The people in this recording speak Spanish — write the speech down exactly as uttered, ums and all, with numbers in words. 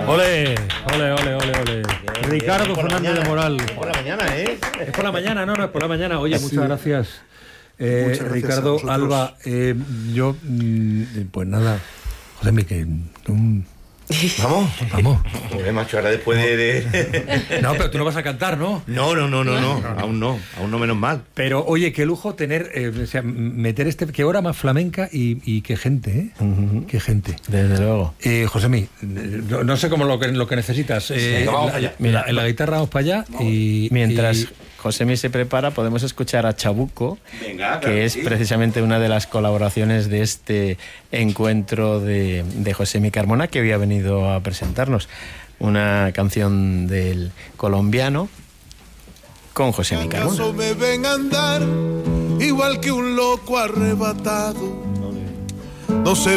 Ole, ole, ole, ole, ole. Bien, Ricardo bien, Fernández de Moral. Por la mañana, ¿eh? Es por la mañana, no, no, es por la mañana. Oye, muchas Sí. gracias. Eh, Muchas gracias Ricardo, a vosotros. Alba, eh, yo, mm, pues nada, José Miquel, um, Vamos. vamos. Joder, macho, ahora después de, de... No, pero tú no vas a cantar, ¿no? No, no, no, no, no, aún no, aún no, menos mal. Pero oye, qué lujo tener, eh, o sea, meter este, qué hora más flamenca y, y qué gente, ¿eh? Uh-huh. Qué gente. Desde luego. Eh, Josemi, no, no sé cómo lo que, lo que necesitas. Eh, Venga, vamos la- para allá. Mira, en la guitarra vamos para allá y... Mientras y- Josemi se prepara, podemos escuchar a Chabuco, Venga, claro que que es sí. precisamente una de las colaboraciones de este encuentro de, de Josemi Carmona, que hoy ha venido a presentarnos una canción del colombiano con Josemi Carmona. ¿Acaso me ven andar igual que un loco arrebatado? No sé